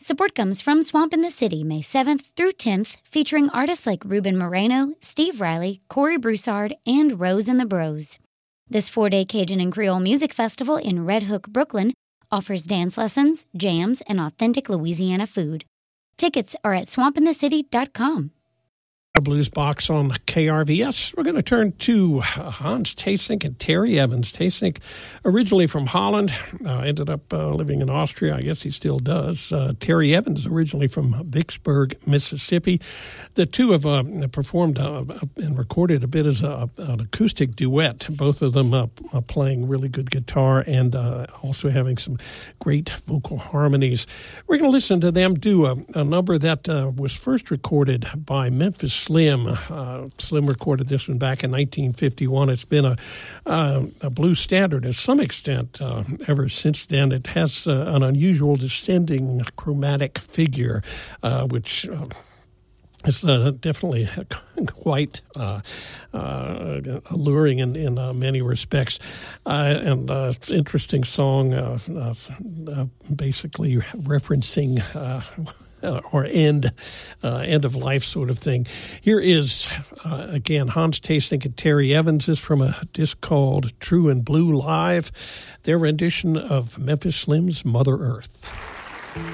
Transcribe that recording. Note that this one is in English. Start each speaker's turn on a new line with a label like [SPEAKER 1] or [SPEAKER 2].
[SPEAKER 1] Support comes from Swamp in the City, May 7th through 10th, featuring artists like Ruben Moreno, Steve Riley, Corey Broussard, and Rose and the Bros. This 4-day Cajun and Creole music festival in Red Hook, Brooklyn, offers dance lessons, jams, and authentic Louisiana food. Tickets are at swampinthecity.com.
[SPEAKER 2] A blues box on KRVS. We're going to turn to Hans Theessink and Terry Evans. Theessink, originally from Holland, ended up living in Austria. I guess he still does. Terry Evans, originally from Vicksburg, Mississippi. The two have performed and recorded a bit as an acoustic duet, both of them playing really good guitar and also having some great vocal harmonies. We're going to listen to them do a number that was first recorded by Memphis Slim. Slim recorded this one back in 1951. It's been a blues standard to some extent ever since then. It has an unusual descending chromatic figure, which is definitely quite alluring in many respects. And it's an interesting song, basically referencing or end of life sort of thing. Here is, again, Hans Theessink and Terry Evans. Is from a disc called True and Blue Live, their rendition of Memphis Slim's Mother Earth.